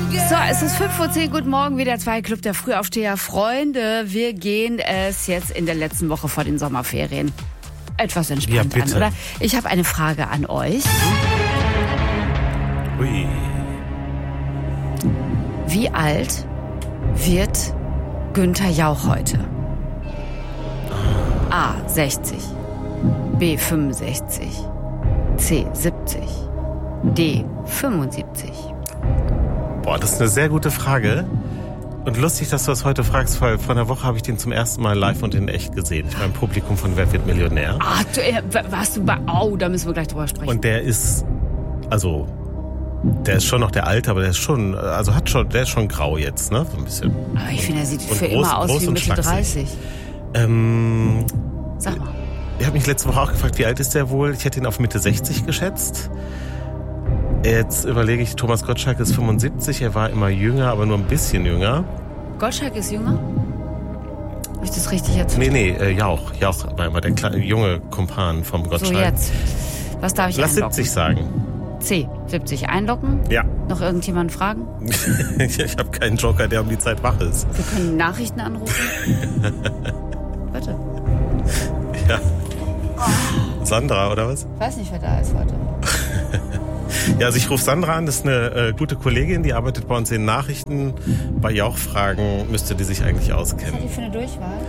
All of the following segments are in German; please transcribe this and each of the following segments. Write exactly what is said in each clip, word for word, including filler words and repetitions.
So, es ist fünf Uhr zehn, guten Morgen, wieder zwei Club der Frühaufsteher. Freunde, wir gehen es jetzt in der letzten Woche vor den Sommerferien etwas entspannt ja, an, oder? Ich habe eine Frage an euch. Ui. Wie alt wird Günther Jauch heute? A. sechzig, B. fünfundsechzig, C. siebzig, D. fünfundsiebzig. Boah, das ist eine sehr gute Frage. Und lustig, dass du das heute fragst, weil vor einer Woche habe ich den zum ersten Mal live und in echt gesehen. Ich war im Publikum von Wer wird Millionär. Ah, du, äh, warst du bei... Oh, da müssen wir gleich drüber sprechen. Und der ist, also, der ist schon noch der Alte, aber der ist schon, also hat schon, der ist schon grau jetzt, ne? So ein bisschen. Aber ich finde, er sieht und für groß, immer aus groß wie und Mitte schlaksig. dreißig. Ähm, Sag mal. Ich habe mich letzte Woche auch gefragt, wie alt ist der wohl? Ich hätte ihn auf Mitte sechzig geschätzt. Jetzt überlege ich, Thomas Gottschalk ist fünfundsiebzig, er war immer jünger, aber nur ein bisschen jünger. Gottschalk ist jünger? Habe ich das richtig jetzt? Nee, nee, äh, Jauch. Jauch war immer der kleine, junge Kumpan vom Gottschalk. So, jetzt. Was darf ich Lass einloggen? siebzig sagen. C. siebzig einloggen? Ja. Noch irgendjemanden fragen? Ich habe keinen Joker, der um die Zeit wach ist. Wir können Nachrichten anrufen. Bitte. Ja. Sandra, oder was? Ich weiß nicht, wer da ist heute. Ja, also ich rufe Sandra an, das ist eine äh, gute Kollegin, die arbeitet bei uns in Nachrichten. Bei Jauch-Fragen müsste die sich eigentlich Was hat auskennen. die für eine Durchwahl?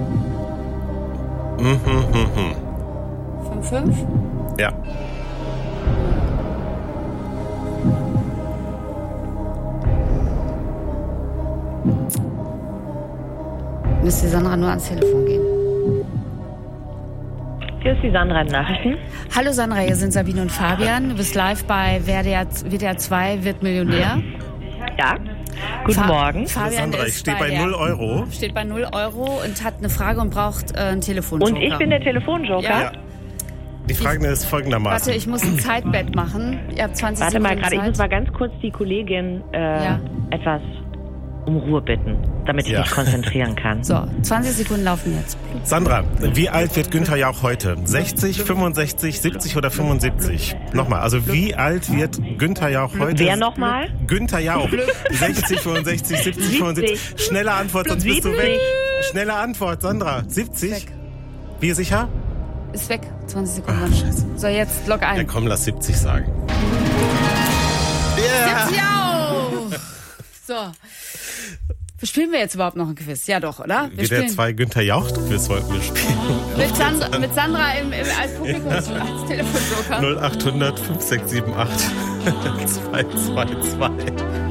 Mhm, mhm, mhm. fünf fünf? Ja. Müsste Sandra nur ans Telefon gehen. Hier ist die Sandra in Nachrichten. Hallo Sandra, hier sind Sabine und Fabian. Du bist live bei W D R zwei wird Millionär. Ja, guten Fa- Morgen. Fabian Sandra, ist ich stehe bei der- null Euro. Steht bei null Euro und hat eine Frage und braucht äh, einen Telefonjoker. Und ich bin der Telefonjoker. Ja. Ja. Die Frage ist folgendermaßen. Warte, ich muss ein Zeitbett machen. Ihr habt zwanzig Warte mal Sekunden gerade, ich Zeit. muss mal ganz kurz die Kollegin äh, Ja. etwas um Ruhe bitten, damit ich Ja. mich konzentrieren kann. So, zwanzig Sekunden laufen jetzt. Sandra, wie alt wird Günther Jauch heute? sechzig, fünfundsechzig, siebzig oder fünfundsiebzig? Nochmal, also wie alt wird Günther Jauch heute? Wer nochmal? Günther Jauch. sechzig, fünfundsechzig, siebzig, fünfundsiebzig. Schnelle Antwort, sonst bist du siebzig. weg. Schnelle Antwort, Sandra. siebzig? Weg. Wie sicher? Ist weg. zwanzig Sekunden. Ach, scheiße. So, jetzt log Ja, ein. komm, lass siebzig sagen. Ja. Ja. So. Spielen wir jetzt überhaupt noch ein Quiz? Ja doch, oder? Wir Wie der spielen zwei Günther Jauch-Quiz wollten wir spielen. mit Sandra, mit Sandra im, im, als Publikum, als Telefonjoker. null acht hundert fünf sechs sieben acht zwei zwei zwei